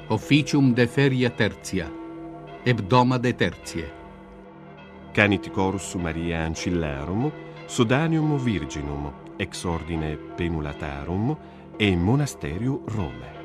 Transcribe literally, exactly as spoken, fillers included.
officium de feria tertia, hebdoma de tertie. Canit corus Maria Ancillarum, Sodanium Virginum, ex ordine Penulatarum, e Monasterio Rome.